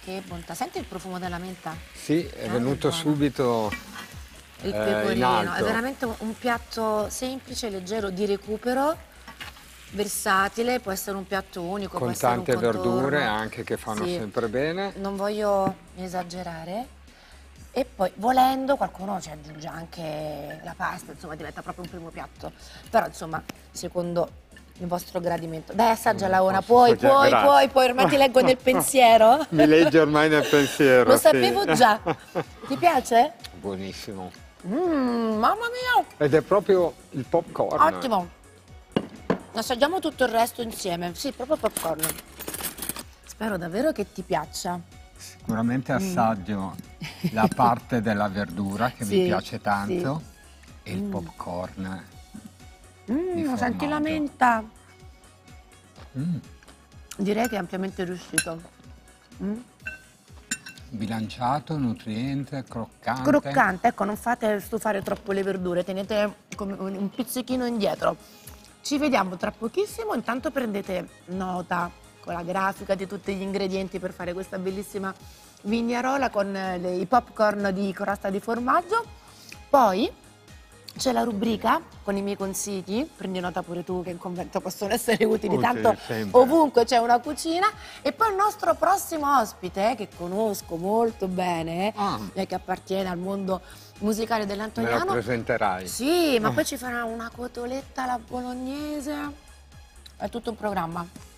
che bontà. Senti il profumo della menta? Sì, è Che venuto buona. subito Il in pecorino, è alto. veramente un piatto semplice, leggero, di recupero, versatile, può essere un piatto unico, può Con essere un tante verdure contorno. anche che fanno Sì, sempre bene. non voglio esagerare. E poi, volendo, qualcuno ci aggiunge anche la pasta, insomma, diventa proprio un primo piatto. Però, insomma, secondo il vostro gradimento. Dai, assaggiala una, Posso assaggiare? Grazie. puoi, ormai ti leggo nel pensiero. Mi leggi ormai nel pensiero, Lo sì. sapevo già. Ti piace? Buonissimo. Mamma mia! Ed è proprio il popcorn. Ottimo! Assaggiamo tutto il resto insieme. Sì, proprio popcorn. Spero davvero che ti piaccia. Sicuramente assaggio la parte della verdura che Sì, mi piace tanto sì. e il popcorn di Senti la formaggio. menta. Mm. Direi che è ampiamente riuscito. Bilanciato, nutriente, croccante. Croccante, ecco, non fate stufare troppo le verdure, tenete come un pizzichino indietro. Ci vediamo tra pochissimo, intanto prendete nota con la grafica di tutti gli ingredienti per fare questa bellissima vignarola con i popcorn di crosta di formaggio. Poi c'è la rubrica con i miei consigli, prendi nota pure tu che in convento possono essere utili, Utili, tanto sempre. ovunque c'è una cucina. E poi il nostro prossimo ospite, che conosco molto bene, e che appartiene al mondo musicale Me lo dell'Antoniano. presenterai. Sì, ma poi ci farà una cotoletta alla bolognese, è tutto un programma.